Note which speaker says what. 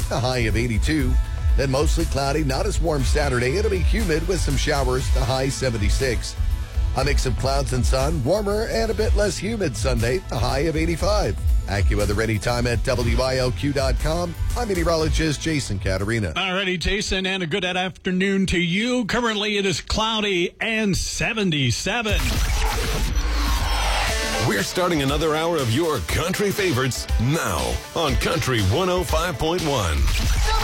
Speaker 1: the high of 82. Then mostly cloudy, not as warm Saturday. It'll be humid with some showers, the high 76. A mix of clouds and sun, warmer and a bit less humid Sunday, the high of 85. AccuWeather anytime at WILQ.com. I'm meteorologist Jason Caterina.
Speaker 2: All righty, Jason, and a good afternoon to you. Currently, it is cloudy and 77.
Speaker 3: We're starting another hour of your country favorites now on Country 105.1.